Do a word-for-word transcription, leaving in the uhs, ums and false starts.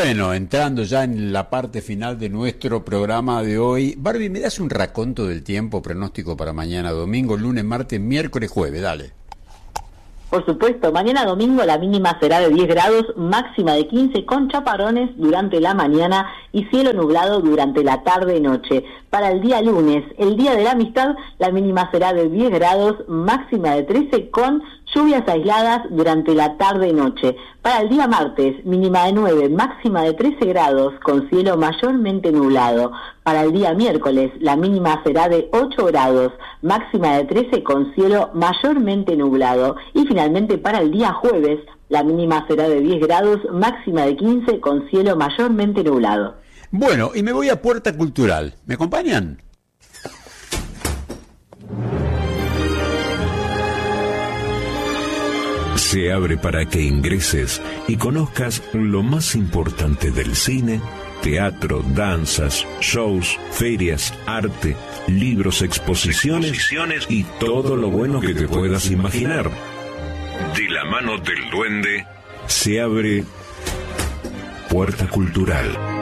Bueno, entrando ya en la parte final de nuestro programa de hoy, Barbie, ¿me das un raconto del tiempo pronóstico para mañana domingo, lunes, martes, miércoles, jueves? Dale. Por supuesto, mañana domingo la mínima será de diez grados, máxima de quince, con chaparrones durante la mañana y cielo nublado durante la tarde y noche. Para el día lunes, el día de la amistad, la mínima será de diez grados, máxima de trece, con lluvias aisladas durante la tarde y noche. Para el día martes, mínima de nueve, máxima de trece grados, con cielo mayormente nublado. Para el día miércoles, la mínima será de ocho grados, máxima de trece, con cielo mayormente nublado. Y finalmente, para el día jueves, la mínima será de diez grados, máxima de quince, con cielo mayormente nublado. Bueno, y me voy a Puerta Cultural. ¿Me acompañan? Se abre para que ingreses y conozcas lo más importante del cine, teatro, danzas, shows, ferias, arte, libros, exposiciones, exposiciones y todo lo bueno que te puedas imaginar. De la mano del duende, se abre Puerta Cultural.